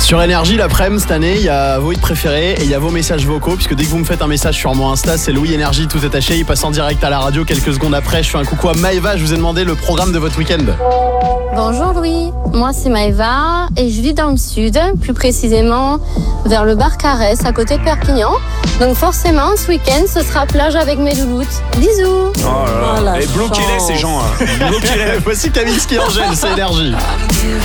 Sur Énergie, l'après-midi cette année, il y a vos hits préférés et il y a vos messages vocaux, puisque dès que vous me faites un message sur mon Insta, c'est Louis Énergie tout attaché, il passe en direct à la radio quelques secondes après. Je fais un coucou à Maëva, je vous ai demandé le programme de votre week-end. Bonjour Louis, moi c'est Maëva et je vis dans le sud, plus précisément vers le Barcarès à côté de Perpignan. Donc forcément ce week-end ce sera plage avec mes louloutes. Bisous. Oh là là. Et bloquez-les ces gens. Bloquez-les. Voici Camille Ski Angèle, c'est Énergie.